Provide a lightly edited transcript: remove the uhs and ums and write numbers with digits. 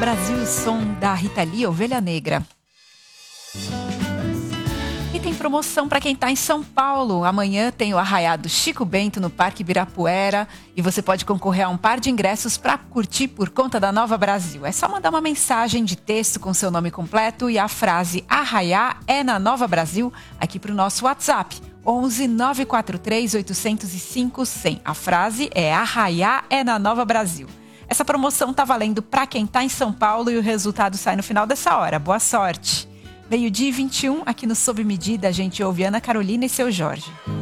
Brasil, o som da Rita Lee, Ovelha Negra. E tem promoção para quem está em São Paulo. Amanhã tem o Arraiado Chico Bento no Parque Ibirapuera e você pode concorrer a um par de ingressos para curtir por conta da Nova Brasil. É só mandar uma mensagem de texto com seu nome completo e a frase Arraiá é na Nova Brasil aqui para o nosso WhatsApp. 11 943 805 100. A frase é Arraiá é na Nova Brasil. Essa promoção está valendo para quem está em São Paulo e o resultado sai no final dessa hora. Boa sorte! 12h21, aqui no Sob Medida, a gente ouve Ana Carolina e Seu Jorge.